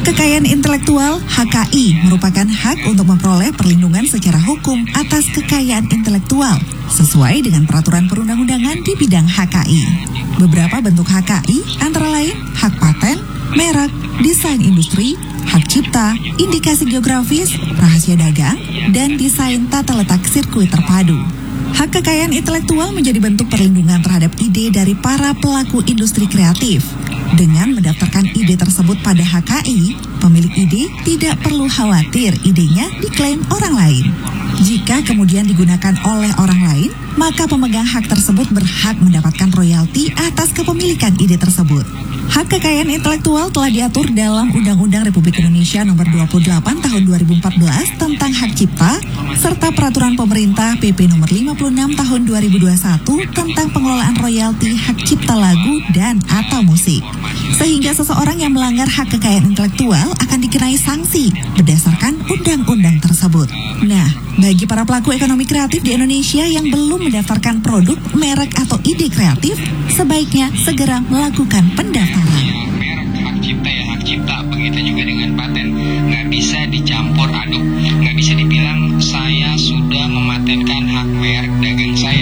kekayaan intelektual (HKI) merupakan hak untuk memperoleh perlindungan secara hukum atas kekayaan intelektual sesuai dengan peraturan perundang-undangan di bidang HKI. Beberapa bentuk HKI antara lain hak paten, merek, desain industri, hak cipta, indikasi geografis, rahasia dagang, dan desain tata letak sirkuit terpadu. Hak kekayaan intelektual menjadi bentuk perlindungan terhadap ide dari para pelaku industri kreatif. Dengan mendaftarkan ide tersebut pada HKI, pemilik ide tidak perlu khawatir idenya diklaim orang lain. Jika kemudian digunakan oleh orang lain, maka pemegang hak tersebut berhak mendapatkan royalti atas kepemilikan ide tersebut. Hak kekayaan intelektual telah diatur dalam Undang-Undang Republik Indonesia Nomor 28 Tahun 2014 tentang Hak Cipta, serta Peraturan Pemerintah PP Nomor 56 Tahun 2021 tentang pengelolaan royalti hak cipta lagu dan atau musik. Sehingga seseorang yang melanggar hak kekayaan intelektual akan dikenai sanksi berdasarkan undang-undang tersebut. Nah, bagi para pelaku ekonomi kreatif di Indonesia yang belum mendaftarkan produk, merek, atau ide kreatif, sebaiknya segera melakukan pendaftaran. Hak cipta ya hak cipta, begitu juga dengan paten. Nggak bisa dicampur aduk, nggak bisa dibilang saya sudah mematenkan hak merek dagang saya.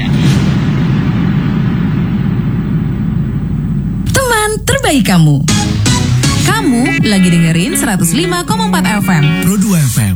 Teman terbaik kamu. Kamu lagi dengerin 105,4 FM. Pro 2 FM.